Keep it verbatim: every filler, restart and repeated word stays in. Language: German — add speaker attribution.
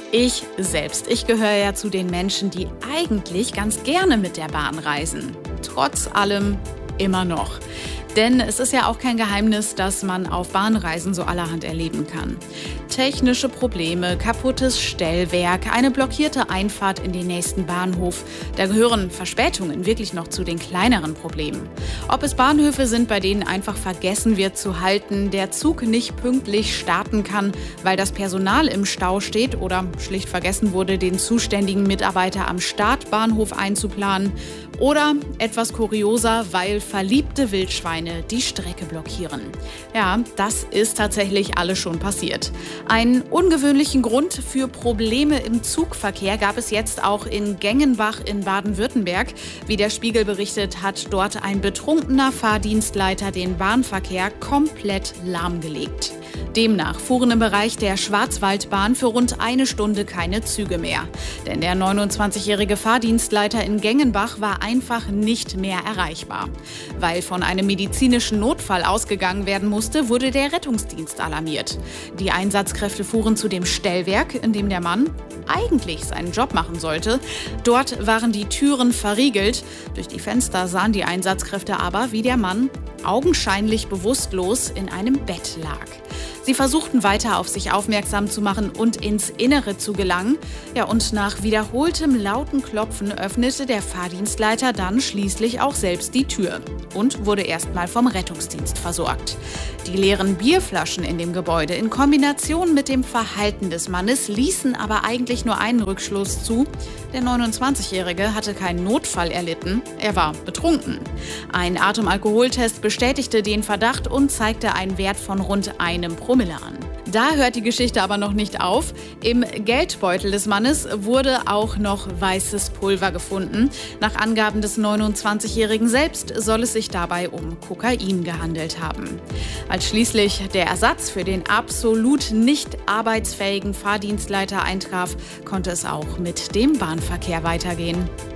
Speaker 1: Ich selbst, ich gehöre ja zu den Menschen, die eigentlich ganz gerne mit der Bahn reisen. Trotz allem immer noch. Denn es ist ja auch kein Geheimnis, dass man auf Bahnreisen so allerhand erleben kann. Technische Probleme, kaputtes Stellwerk, eine blockierte Einfahrt in den nächsten Bahnhof. Da gehören Verspätungen wirklich noch zu den kleineren Problemen. Ob es Bahnhöfe sind, bei denen einfach vergessen wird zu halten, der Zug nicht pünktlich starten kann, weil das Personal im Stau steht oder schlicht vergessen wurde, den zuständigen Mitarbeiter am Startbahnhof einzuplanen. Oder etwas kurioser, weil verliebte Wildschweine die Strecke blockieren. Ja, das ist tatsächlich alles schon passiert. Einen ungewöhnlichen Grund für Probleme im Zugverkehr gab es jetzt auch in Gengenbach in Baden-Württemberg. Wie der Spiegel berichtet, hat dort ein betrunkener Fahrdienstleiter den Bahnverkehr komplett lahmgelegt. Demnach fuhren im Bereich der Schwarzwaldbahn für rund eine Stunde keine Züge mehr. Denn der neunundzwanzigjährige Fahrdienstleiter in Gengenbach war einfach nicht mehr erreichbar. Weil von einem medizinischen Notfall ausgegangen werden musste, wurde der Rettungsdienst alarmiert. Die Einsatzkräfte fuhren zu dem Stellwerk, in dem der Mann eigentlich seinen Job machen sollte. Dort waren die Türen verriegelt. Durch die Fenster sahen die Einsatzkräfte aber, wie der Mann augenscheinlich bewusstlos in einem Bett lag. Sie versuchten weiter auf sich aufmerksam zu machen und ins Innere zu gelangen. Ja, und nach wiederholtem lauten Klopfen öffnete der Fahrdienstleiter dann schließlich auch selbst die Tür und wurde erstmal vom Rettungsdienst versorgt. Die leeren Bierflaschen in dem Gebäude in Kombination mit dem Verhalten des Mannes ließen aber eigentlich nur einen Rückschluss zu. Der neunundzwanzigjährige hatte keinen Notfall erlitten, er war betrunken. Ein Atemalkoholtest bestätigte den Verdacht und zeigte einen Wert von rund einem Promille an. Da hört die Geschichte aber noch nicht auf. Im Geldbeutel des Mannes wurde auch noch weißes Pulver gefunden. Nach Angaben des neunundzwanzigjährigen selbst soll es sich dabei um Kokain gehandelt haben. Als schließlich der Ersatz für den absolut nicht arbeitsfähigen Fahrdienstleiter eintraf, konnte es auch mit dem Bahnverkehr weitergehen.